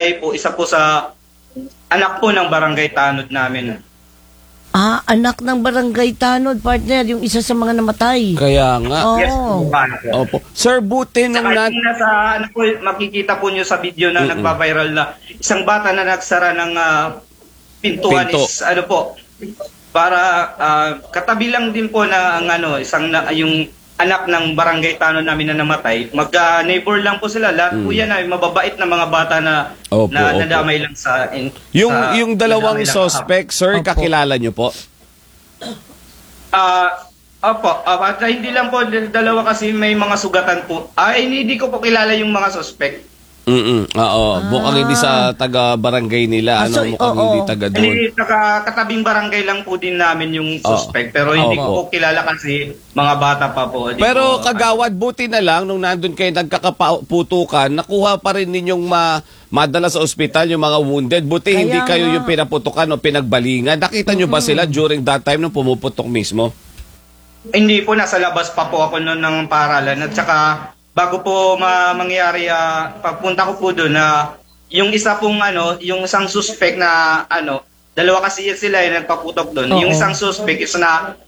namatay po, isa po sa anak po ng barangay tanod namin. Anak ng barangay tanod, partner, yung isa sa mga namatay. Kaya nga. Yes po. Opo. Sir, buti nung Saka yung nasa, makikita po nyo sa video na nagpa-viral na isang bata na nagsara ng pintuan Pinto. is para katabi lang din po na yung anak ng barangay tanod namin na namatay. Mag-neighbor lang po sila. Lahat po yan ay mababait na mga bata na Opo. nadamay lang sa... Yung dalawang suspect, sir, kakilala nyo po? Opo. Hindi lang po dalawa kasi may mga sugatan po. Hindi ko po kilala yung mga suspect. Oo. Mukhang hindi sa taga-barangay nila. Mukhang hindi taga doon. Hindi, katabing barangay lang po din namin yung suspect. Pero hindi ko po kilala kasi mga bata pa po. Pero kagawad, buti na lang nung nandun kayo nagkakaputukan, nakuha pa rin ninyong madala sa ospital yung mga wounded. Buti hindi kayo yung pinaputukan o pinagbalingan. Nakita nyo ba sila during that time nung pumuputok mismo? Hindi po, nasa labas pa po ako noon ng paaralan. At saka bago po mangyari, pagpunta ko po doon na yung isa pong yung isang suspect na dalawa kasi sila yung nagpaputok doon. Yung isang suspect is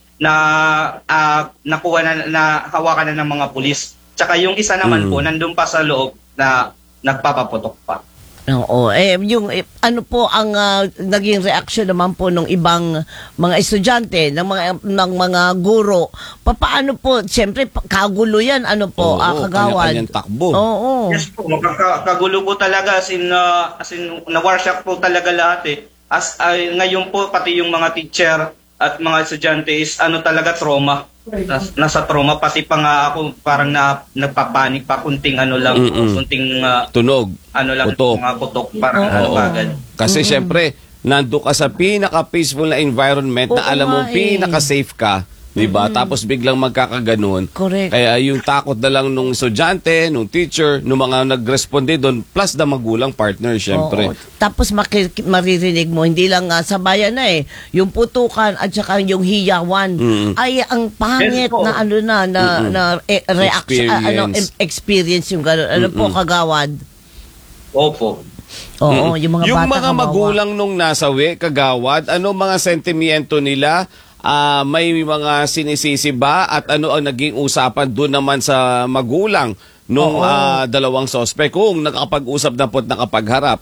nakuha na hawakan na ng mga pulis. Tsaka yung isa naman po nandun pa sa loob na nagpapaputok pa. Oo. Ano po ang naging reaksyon naman po ng ibang mga estudyante, ng mga guro? Paano po? Siyempre, kagulo yan. Kagawad? Kanya-kanyang takbo. Oo. Yes po, kagulo po talaga. As in na-workshop po talaga lahat ngayon po, pati yung mga teacher at mga estudyante is talaga trauma. Nasa trauma, pati pa nga ako parang nagpapanik pa, kunting kunting tunog, putok. Mga putok, parang agad. Kasi syempre, nando ka sa pinaka-peaceful na environment na alam mong pinaka-safe ka, diba? Tapos biglang magkakaganon. Correct. Kaya yung takot na lang nung estudyante, nung teacher, nung mga nag-responde doon, plus na magulang partner, syempre. Tapos maririnig mo, hindi lang sa bayan yung putukan at saka yung hiyawan. Ay, ang pangit na reaction, experience yung gano'n. Po, kagawad? Opo. Oo, yung mga bata magulang nung nasawi, kagawad, ano mga sentimiento nila? May mga sinisisi ba at ano ang naging usapan doon naman sa magulang nung dalawang suspect kung nakapag-usap na po at nakapagharap?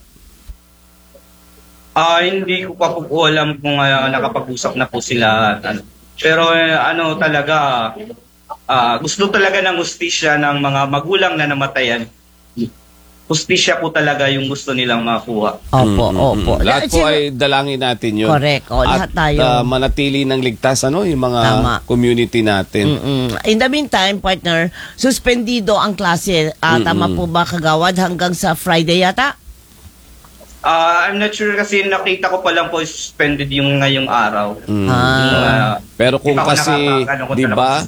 Hindi ko pa po alam kung nakapag-usap na po sila. Pero talaga, gusto talaga ng hustisya ng mga magulang na namatayan. Hustisya po talaga yung gusto nilang makuha. Opo. Lahat po ay dalangin natin yun. Correct. Lahat tayo. At manatili ng ligtas yung mga community natin. In the meantime, partner, suspendido ang klase. Tama po ba, kagawad? Hanggang sa Friday yata? I'm not sure kasi nakita ko pa lang po suspended yung ngayong araw. Pero kung kasi, di ba,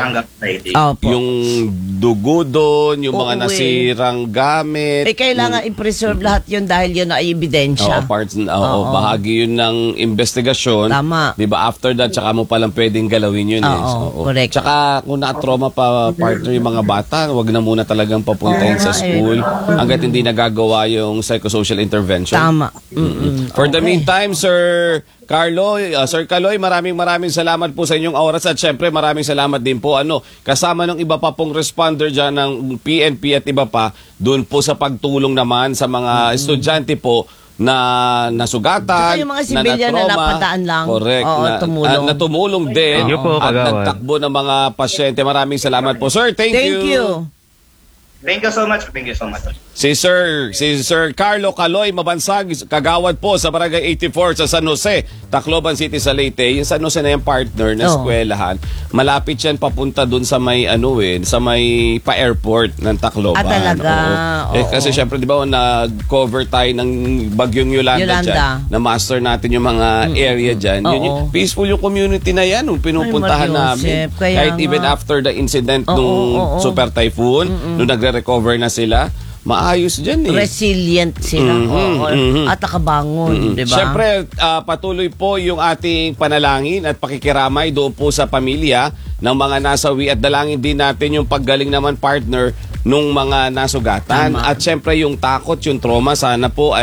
yung dugo doon, yung mga nasirang gamit. Kailangan i-preserve lahat yun dahil yun ay ebidensya. Bahagi yun ng investigasyon. Tama. Di ba, after that, tsaka mo palang pwedeng galawin yun. Correct. Tsaka kung na-trauma pa partner yung mga bata, wag na muna talagang papuntahin sa school hanggat hindi nagagawa yung psychosocial intervention. Tama. For the meantime, Sir Kaloy, maraming salamat po sa inyong oras at syempre maraming salamat din po kasama ng iba pa pong responder dyan ng PNP at iba pa doon po sa pagtulong naman sa mga estudyante po na nasugatan, yung mga civilian na napadaan lang. Correct. Na tumulong din at nagtakbo ng mga pasyente. Maraming salamat po, sir. Thank you. Thank you so much. Si Sir Carlo Kaloy Mabansag, kagawad po sa Barangay 84 sa San Jose, Tacloban City sa Leyte. Yung San Jose na yung partner na eskwelahan. Malapit yan papunta dun sa may sa may pa-airport ng Tacloban. Talaga. Kasi syempre di ba nag-cover tayo ng bagyong Yolanda dyan, na master natin yung mga area dyan. Yung peaceful yung community na yan nung pinupuntahan namin. Kahit even after the incident nung super typhoon, nung nagre-recover na sila, maayos dyan Resilient sila. At nakabangon, di ba? Siyempre, patuloy po yung ating panalangin at pakikiramay doon po sa pamilya ng mga nasawi at dalangin din natin yung paggaling naman partner nung mga nasugatan. At siyempre yung takot, yung trauma, sana po